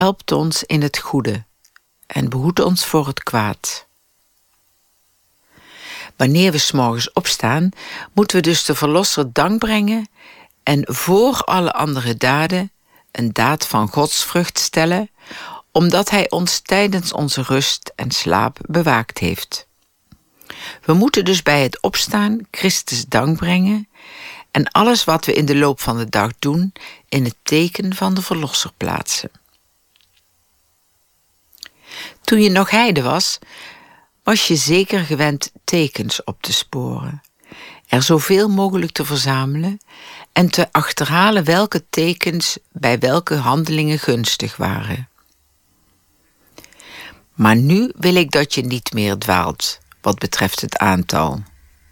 helpt ons in het goede en behoedt ons voor het kwaad. Wanneer we 's morgens opstaan, moeten we dus de Verlosser dank brengen en voor alle andere daden een daad van godsvrucht stellen, omdat Hij ons tijdens onze rust en slaap bewaakt heeft. We moeten dus bij het opstaan Christus dank brengen en alles wat we in de loop van de dag doen in het teken van de Verlosser plaatsen. Toen je nog heiden was je zeker gewend tekens op te sporen, er zoveel mogelijk te verzamelen en te achterhalen welke tekens bij welke handelingen gunstig waren. Maar nu wil ik dat je niet meer dwaalt wat betreft het aantal.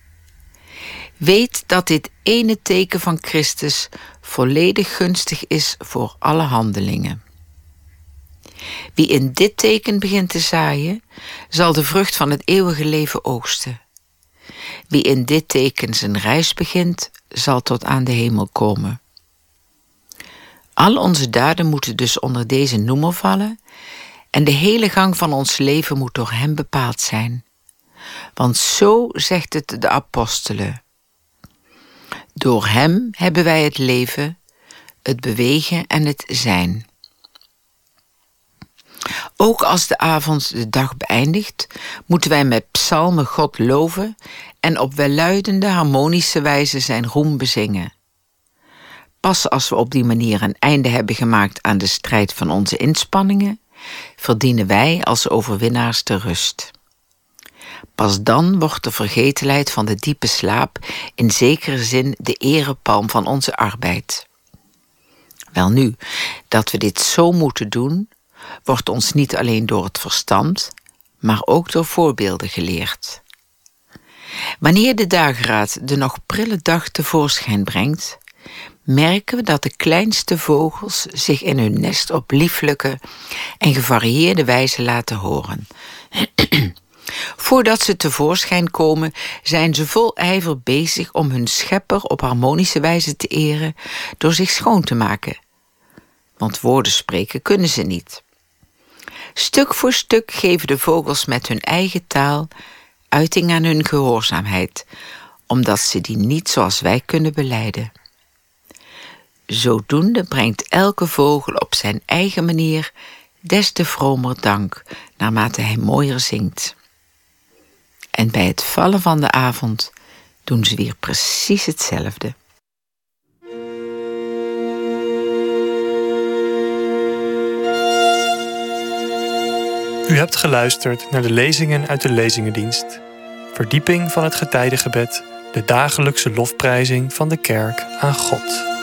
Weet dat dit ene teken van Christus volledig gunstig is voor alle handelingen. Wie in dit teken begint te zaaien, zal de vrucht van het eeuwige leven oogsten. Wie in dit teken zijn reis begint, zal tot aan de hemel komen. Al onze daden moeten dus onder deze noemer vallen en de hele gang van ons leven moet door Hem bepaald zijn. Want zo zegt het de apostelen. Door Hem hebben wij het leven, het bewegen en het zijn. Ook als de avond de dag beëindigt, moeten wij met psalmen God loven en op welluidende harmonische wijze zijn roem bezingen. Pas als we op die manier een einde hebben gemaakt aan de strijd van onze inspanningen, verdienen wij als overwinnaars de rust. Pas dan wordt de vergetelheid van de diepe slaap in zekere zin de erepalm van onze arbeid. Welnu, dat we dit zo moeten doen, wordt ons niet alleen door het verstand, maar ook door voorbeelden geleerd. Wanneer de dageraad de nog prille dag tevoorschijn brengt, merken we dat de kleinste vogels zich in hun nest op lieflijke en gevarieerde wijze laten horen. Voordat ze tevoorschijn komen, zijn ze vol ijver bezig om hun schepper op harmonische wijze te eren door zich schoon te maken. Want woorden spreken kunnen ze niet. Stuk voor stuk geven de vogels met hun eigen taal uiting aan hun gehoorzaamheid, omdat ze die niet zoals wij kunnen belijden. Zodoende brengt elke vogel op zijn eigen manier des te vromer dank, naarmate hij mooier zingt. En bij het vallen van de avond doen ze weer precies hetzelfde. U hebt geluisterd naar de lezingen uit de Lezingendienst. Verdieping van het getijdengebed, de dagelijkse lofprijzing van de kerk aan God.